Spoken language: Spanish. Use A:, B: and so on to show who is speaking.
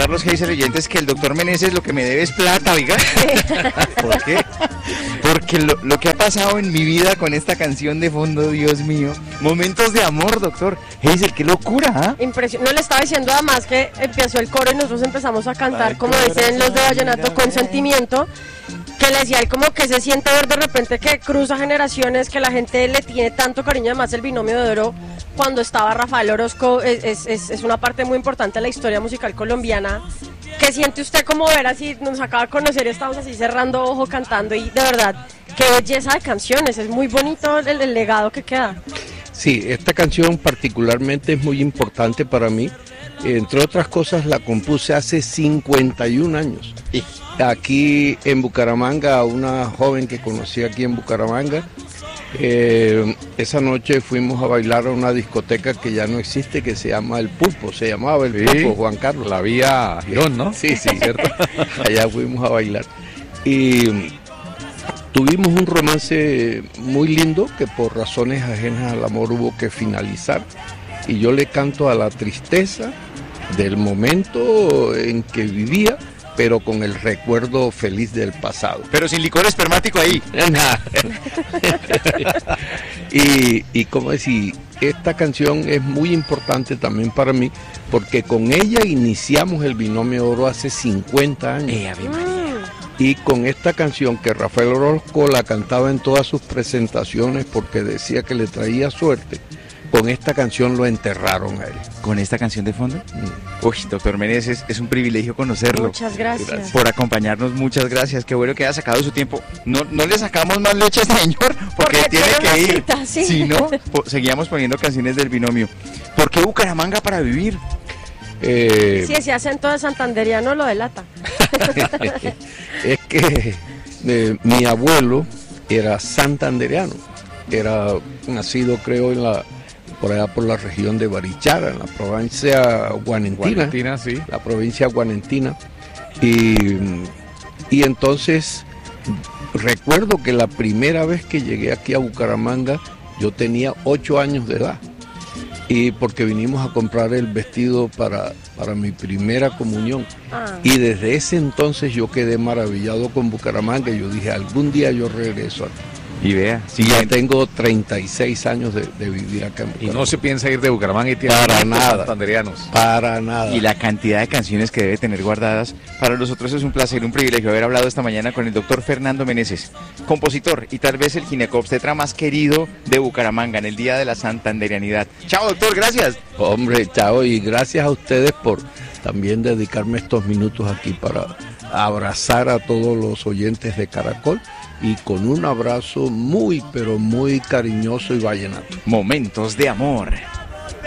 A: Carlos Heiser, oyentes, que el doctor Meneses lo que me debe es plata, oiga. ¿Por qué? Porque lo que ha pasado en mi vida con esta canción de fondo, Dios mío, momentos de amor, doctor Heiser, qué locura, ¿ah?
B: No, le estaba diciendo además que empezó el coro y nosotros empezamos a cantar, como dicen los de vallenato, con sentimiento, que le decía él como que se siente ver de repente que cruza generaciones, que la gente le tiene tanto cariño, además el binomio de oro, cuando estaba Rafael Orozco, es una parte muy importante de la historia musical colombiana. ¿Qué siente usted como ver así, nos acaba de conocer y estamos así cerrando ojo cantando y de verdad, qué belleza de canciones, es muy bonito el legado que queda?
C: Sí, esta canción particularmente es muy importante para mí. Entre otras cosas la compuse hace 51 años. Aquí en Bucaramanga, a una joven que conocí aquí en Bucaramanga. Esa noche fuimos a bailar a una discoteca que ya no existe, que se llama El Pulpo, se llamaba El Pulpo, Juan Carlos.
D: La vía Girón, ¿no?
C: Sí, cierto. Allá fuimos a bailar. Y tuvimos un romance muy lindo que por razones ajenas al amor hubo que finalizar. Y yo le canto a la tristeza del momento en que vivía, pero con el recuerdo feliz del pasado.
A: Pero sin licor espermático ahí.
C: y como decir, esta canción es muy importante también para mí, porque con ella iniciamos el binomio oro hace 50 años. Y con esta canción que Rafael Orozco la cantaba en todas sus presentaciones porque decía que le traía suerte, con esta canción lo enterraron a él.
A: ¿Con esta canción de fondo? Uy, doctor Meneses, es un privilegio conocerlo.
B: Muchas gracias.
A: Por acompañarnos, muchas gracias. Qué bueno que haya sacado su tiempo. No le sacamos más leche a este señor, porque tiene que ir.
B: Cita, sí.
A: Si no, seguíamos poniendo canciones del binomio. ¿Por qué Bucaramanga para vivir?
B: Sí, ese acento de santanderiano lo delata.
C: Es que mi abuelo era santandereano. Era nacido, creo, por allá por la región de Barichara, en la provincia guanentina,
D: sí.
C: La provincia guanentina. Y entonces recuerdo que la primera vez que llegué aquí a Bucaramanga yo tenía 8 años de edad, y porque vinimos a comprar el vestido para mi primera comunión. Y desde ese entonces yo quedé maravillado con Bucaramanga y yo dije, algún día yo regreso aquí.
A: Y vea,
C: ya tengo 36 años de vivir acá en Bucaramanga.
D: Y no se piensa ir de Bucaramanga y tiene
C: para nada,
D: santanderianos.
C: Para nada.
A: Y la cantidad de canciones que debe tener guardadas. Para nosotros es un placer, un privilegio haber hablado esta mañana con el doctor Fernando Meneses, compositor y tal vez el ginecobstetra más querido de Bucaramanga en el Día de la Santanderianidad. Chao, doctor, gracias.
C: Hombre, chao, y gracias a ustedes por también dedicarme estos minutos aquí para abrazar a todos los oyentes de Caracol, y con un abrazo muy, pero muy cariñoso y vallenato.
A: Momentos de amor.